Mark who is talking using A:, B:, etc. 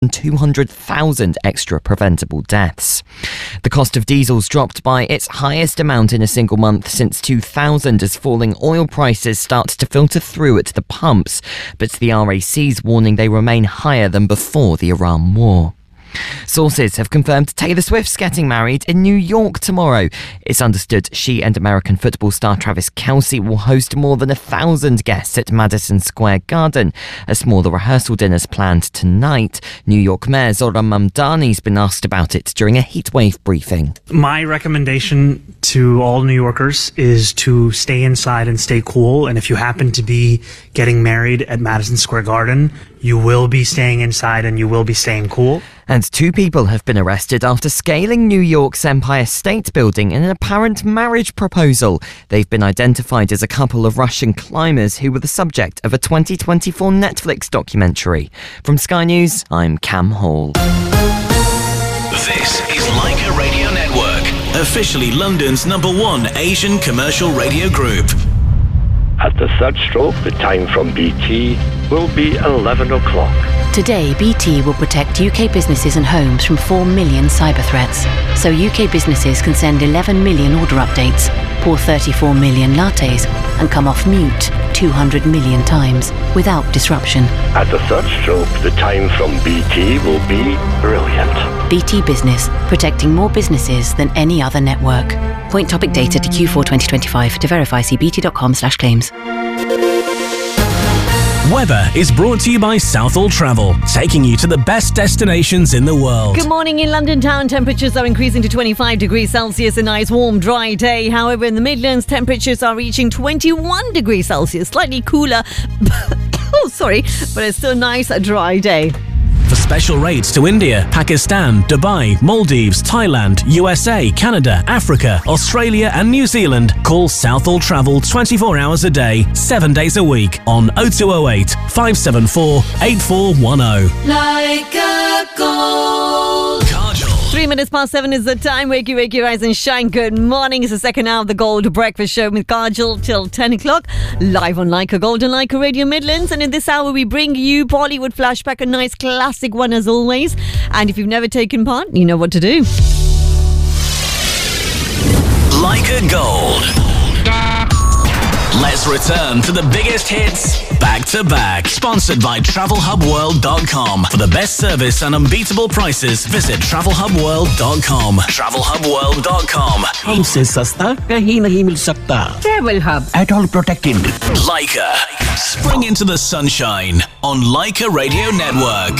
A: 200,000 extra preventable deaths. The cost of diesel's dropped by its highest amount in a single month since 2000 as falling oil prices start to filter through at the pumps, but the RAC's warning they remain higher than before the Iran war. Sources have confirmed Taylor Swift's getting married in New York tomorrow. It's understood she and American football star Travis Kelce will host more than 1,000 guests at Madison Square Garden. A smaller rehearsal dinner's planned tonight. New York Mayor Zohran Mamdani's been asked about it during a heatwave briefing.
B: My recommendation to all New Yorkers is to stay inside and stay cool. And if you happen to be getting married at Madison Square Garden, you will be staying inside and you will be staying cool.
A: And 2 people have been arrested after scaling New York's Empire State Building in an apparent marriage proposal. They've been identified as a couple of Russian climbers who were the subject of a 2024 Netflix documentary. From Sky News, I'm Cam Hall.
C: This is Leica Radio Network, officially London's #1 Asian commercial radio group.
D: At the third stroke, the time from BT will be 11 o'clock.
E: Today, BT will protect UK businesses and homes from 4 million cyber threats. So UK businesses can send 11 million order updates, pour 34 million lattes, and come off mute 200 million times without disruption.
D: At the third stroke, the time from BT will be brilliant.
E: BT Business, protecting more businesses than any other network. Point topic data to Q4 2025. To verify, see bt.com/claims.
C: Weather is brought to you by Southall Travel, taking you to the best destinations in the world.
F: Good morning. In London town, temperatures are increasing to 25 degrees Celsius. A nice warm, dry day. However, in the Midlands, temperatures are reaching 21 degrees Celsius. Slightly cooler. But it's still a nice, dry day.
C: For special rates to India, Pakistan, Dubai, Maldives, Thailand, USA, Canada, Africa, Australia and New Zealand, call Southall Travel 24 hours a day, 7 days a week on 0208 574 8410.
G: Like a gold.
F: 3 minutes past 7 is the time. Wake you, rise and shine. Good morning. It's the second hour of the Gold Breakfast Show with Kajal till 10 o'clock. Live on Leica Gold and Leica Radio Midlands. And in this hour, we bring you Bollywood Flashback, a nice classic one as always. And if you've never taken part, you know what to do.
C: Leica Gold. Let's return to the biggest hits back to back. Sponsored by TravelHubWorld.com. For the best service and unbeatable prices, visit TravelHubWorld.com. TravelHubWorld.com.
H: हमसे सस्ता कहीं नहीं मिल सकता. Travel Hub. At all protected.
C: Leica. Spring into the sunshine on Leica Radio Network.